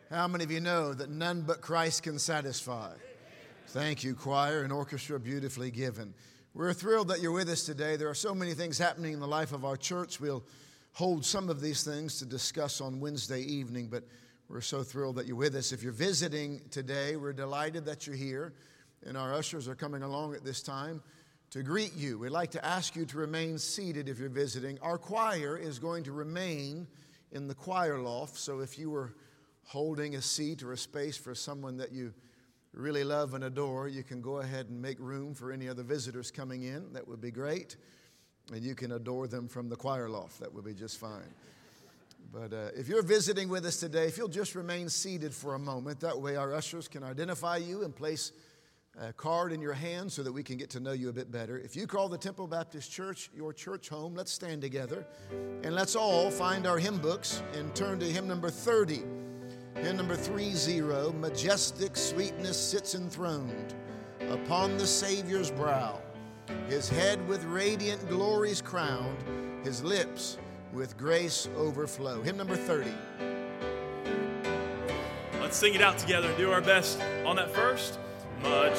How many of you know that none but Christ can satisfy? Thank you, choir and orchestra, beautifully given. We're thrilled that you're with us today. There are so many things happening in the life of our church. We'll hold some of these things to discuss on Wednesday evening, but we're so thrilled that you're with us. If you're visiting today, we're delighted that you're here, and our ushers are coming along at this time to greet you. We'd like to ask you to remain seated if you're visiting. Our choir is going to remain in the choir loft, so if you were holding a seat or a space for someone that you really love and adore, you can go ahead and make room for any other visitors coming in. That would be great. And you can adore them from the choir loft. That would be just fine. But if you're visiting with us today, if you'll just remain seated for a moment, that way our ushers can identify you and place a card in your hand so that we can get to know you a bit better. If you call the Temple Baptist Church your church home, let's stand together and let's all find our hymn books and turn to hymn number 30. Hymn number 30, Majestic Sweetness Sits Enthroned upon the Savior's brow. His head with radiant glories crowned, his lips with grace overflow. Hymn number 30. Let's sing it out together and do our best on that first.